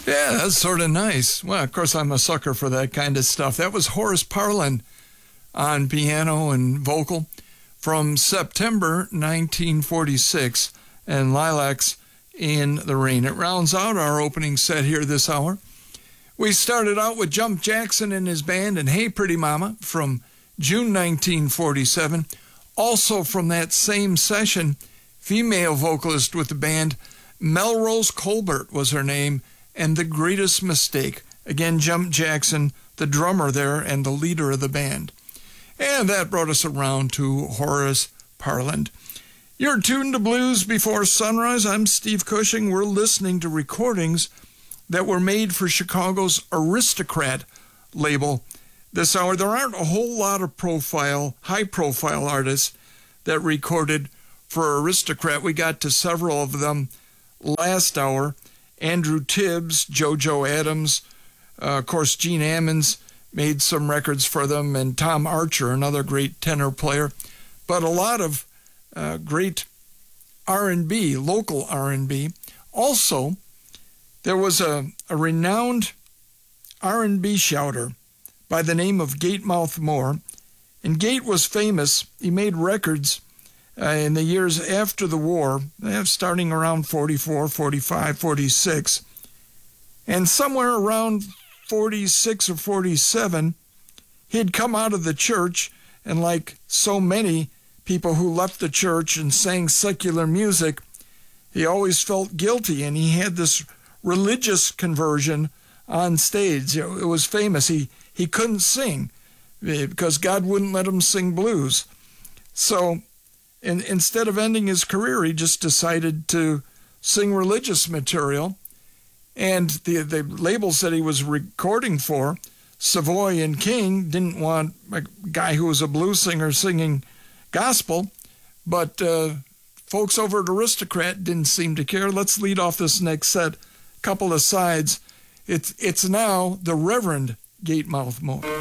Yeah, that's sort of nice. Well, of course, I'm a sucker for that kind of stuff. That was Horace Parlan on piano and vocal from September 1946 and Lilacs in the Rain. It rounds out our opening set here this hour. We started out with Jump Jackson and his band and Hey Pretty Mama from June 1947. Also from that same session, female vocalist with the band, Melrose Colbert was her name, and The Greatest Mistake. Again, Jump Jackson, the drummer there and the leader of the band. And that brought us around to Horace Parlan. You're tuned to Blues Before Sunrise. I'm Steve Cushing. We're listening to recordings that were made for Chicago's Aristocrat label this hour. There aren't a whole lot of high-profile artists that recorded for Aristocrat. We got to several of them last hour. Andrew Tibbs, JoJo Adams, of course, Gene Ammons made some records for them, and Tom Archer, another great tenor player. But a lot of great R&B, local R&B. Also, there was a renowned R&B shouter by the name of Gatemouth Moore. And Gate was famous. He made records in the years after the war, starting around 44, 45, 46. And somewhere around 46 or 47, he had come out of the church, and like so many people who left the church and sang secular music, he always felt guilty, and he had this religious conversion on stage. It was famous. He couldn't sing because God wouldn't let him sing blues. So instead of ending his career, he just decided to sing religious material. And the labels that he was recording for, Savoy and King, didn't want a guy who was a blues singer singing gospel. But folks over at Aristocrat didn't seem to care. Let's lead off this next set. Couple of sides. It's now the Reverend Gatemouth Moore.